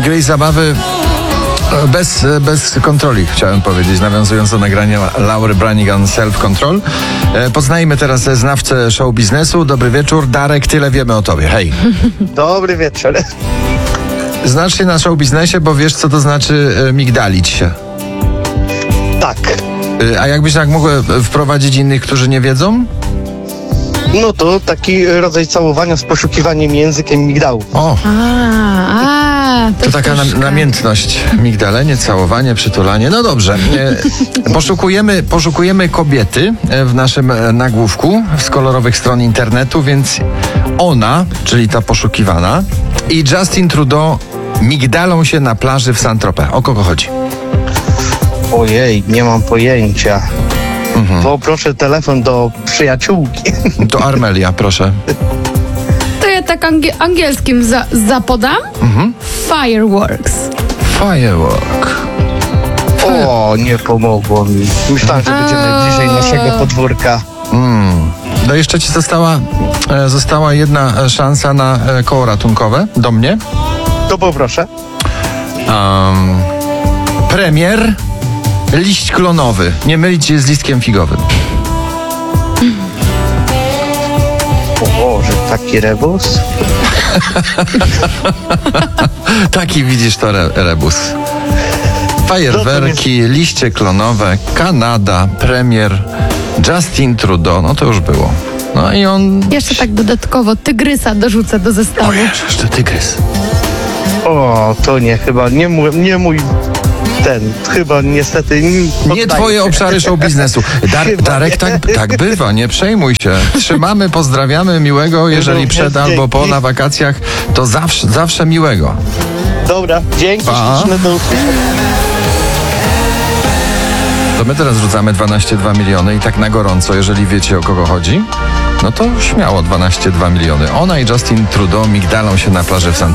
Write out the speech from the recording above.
gry i zabawy bez kontroli, chciałem powiedzieć, nawiązując do nagrania Laury Branigan Self Control. Poznajmy teraz znawcę show biznesu. Dobry wieczór, Darek, tyle wiemy o tobie. Hej. Dobry wieczór. Znasz się na show biznesie, bo wiesz, co to znaczy migdalić się. Tak. A jakbyś tak mógł wprowadzić innych, którzy nie wiedzą? No to taki rodzaj całowania z poszukiwaniem językiem migdałów. O, to taka sztuczka. namiętność. Migdalenie, całowanie, przytulanie. No dobrze. Poszukujemy kobiety w naszym nagłówku z kolorowych stron internetu, więc ona, czyli ta poszukiwana, i Justin Trudeau migdalą się na plaży w Saint-Tropez. O kogo chodzi? Ojej, nie mam pojęcia. Poproszę telefon do przyjaciółki. To Armelia, proszę. To ja tak angielskim zapodam. Fireworks. Firework. O, nie pomogło mi. Myślałem, że będziemy bliżej naszego podwórka. No jeszcze ci została jedna szansa na koło ratunkowe do mnie. To poproszę. Premier, liść klonowy. Nie mylić się z listkiem figowym. O Boże, taki rebus? Taki widzisz to rebus. Fajerwerki, liście klonowe, Kanada, premier, Justin Trudeau. No to już było. No i on... Jeszcze tak dodatkowo tygrysa dorzucę do zestawu. O jeszcze tygrys. O, to nie, chyba nie mój ten, chyba niestety Nie twoje obszary show biznesu. Darek, tak bywa, nie przejmuj się. Trzymamy, pozdrawiamy, miłego, jeżeli przed albo po na wakacjach, to zawsze miłego. Dobra, dzięki, śliczne, do usłyszenia. To my teraz rzucamy 12,2 miliony i tak na gorąco, jeżeli wiecie, o kogo chodzi, no to śmiało 12,2 miliony. Ona i Justin Trudeau migdalą się na plaży w Saint